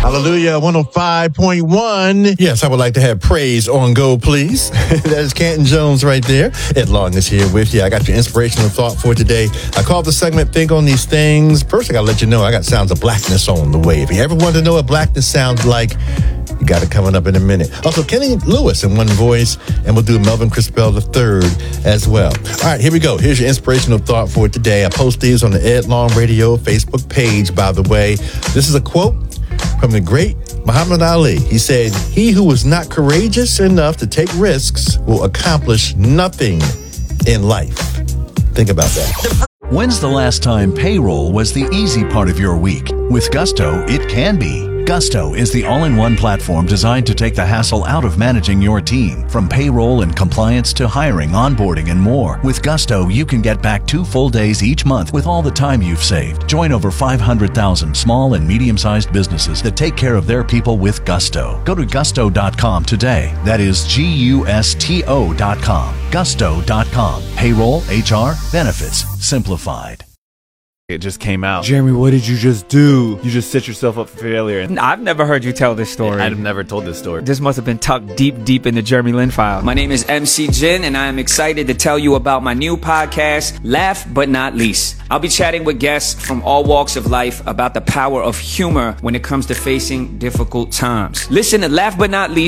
Hallelujah, 105.1. Yes, I would like to have praise on go, please. That is Canton Jones right there. Ed Long is here with you. I got your inspirational thought for today. I called the segment Think on These Things. First, I got to let you know I got Sounds of Blackness on the way. If you ever want to know what blackness sounds like, you got it coming up in a minute. Also, Kenny Lewis in one voice, and we'll do Melvin Crispell III as well. All right, here we go. Here's your inspirational thought for today. I post these on the Ed Long Radio Facebook page, by the way. This is a quote from the great Muhammad Ali. He said, "He who is not courageous enough to take risks will accomplish nothing in life." Think about that. When's the last time payroll was the easy part of your week? With Gusto, it can be. Gusto is the all-in-one platform designed to take the hassle out of managing your team. From payroll and compliance to hiring, onboarding, and more. With Gusto, you can get back 2 full days each month with all the time you've saved. Join over 500,000 small and medium-sized businesses that take care of their people with Gusto. Go to gusto.com today. That is GUSTO.com. Gusto.com. Payroll, HR, benefits, simplified. It just came out. Jeremy, what did you just do? You just set yourself up for failure. I've never heard you tell this story. I've never told this story. This must have been tucked deep in the Jeremy Lin file. My name is MC Jin, and I am excited to tell you about my new podcast, Laugh But Not Least. I'll be chatting with guests from all walks of life about the power of humor when it comes to facing difficult times. Listen to Laugh But Not Least